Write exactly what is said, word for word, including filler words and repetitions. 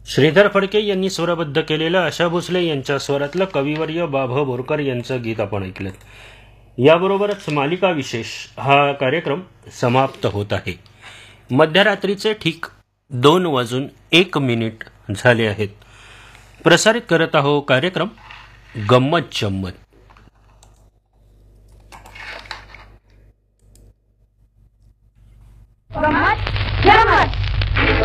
श्रीधर फडके यांनी स्वरबद्ध केलेलं आशा भोसले यांच्या स्वरातलं कविवर्य बा भ बोरकर यांचं गीत आपण ऐकलं. याबरोबरच मालिका विशेष हा कार्यक्रम समाप्त होत आहे. मध्यरात्रीचे ठीक दोन वाजून एक मिनिट झाले आहेत. प्रसारित करत आहो कार्यक्रम गंमत जम्मत.